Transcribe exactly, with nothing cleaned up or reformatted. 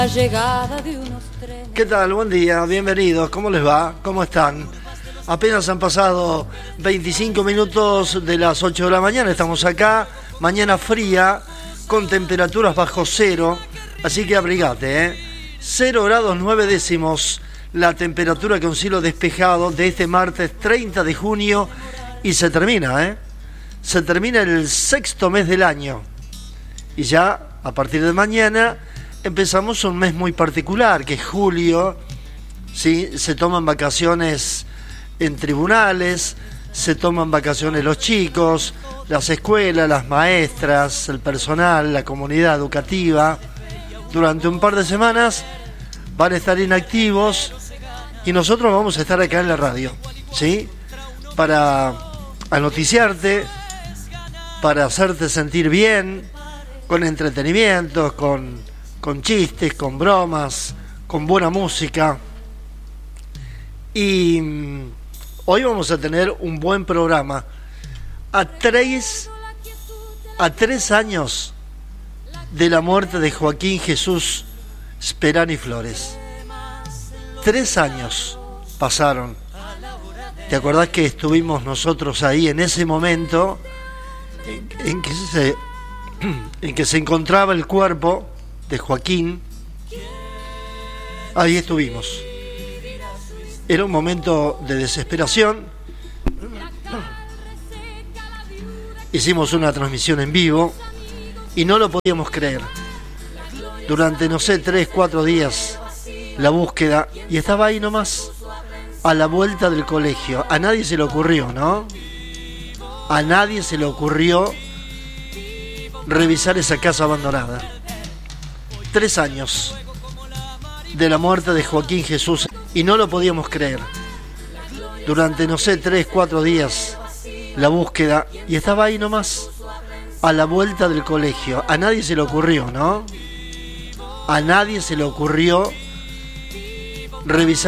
La llegada de unos trenes. ¿Qué tal? Buen día, bienvenidos. ¿Cómo les va? ¿Cómo están? Apenas han pasado veinticinco minutos de las ocho de la mañana. Estamos acá, mañana fría, con temperaturas bajo cero. Así que abrigate, ¿eh? cero grados nueve décimos. La temperatura con cielo despejado de este martes treinta de junio. Y se termina, ¿eh? Se termina el sexto mes del año. Y ya, a partir de mañana, empezamos un mes muy particular, que es julio. ¿Sí? Se toman vacaciones en tribunales, se toman vacaciones los chicos, las escuelas, las maestras, el personal, la comunidad educativa. Durante un par de semanas van a estar inactivos y nosotros vamos a estar acá en la radio, ¿sí? Para anoticiarte, para hacerte sentir bien, con entretenimientos, con, con chistes, con bromas, con buena música. Y hoy vamos a tener un buen programa. A tres, a tres años de la muerte de Joaquín Jesús Sperani Flores. Tres años pasaron. ¿Te acordás que estuvimos nosotros ahí en ese momento en, en, que se, en que se encontraba el cuerpo de Joaquín? Ahí estuvimos. Era un momento de desesperación. Hicimos una transmisión en vivo y no lo podíamos creer. Durante, no sé, tres, cuatro días la búsqueda, y estaba ahí nomás, a la vuelta del colegio. A nadie se le ocurrió, ¿no? A nadie se le ocurrió revisar esa casa abandonada. Tres años de la muerte de Joaquín Jesús y no lo podíamos creer. Durante, no sé, tres, cuatro días la búsqueda, y estaba ahí nomás, a la vuelta del colegio. A nadie se le ocurrió, ¿no? A nadie se le ocurrió revisar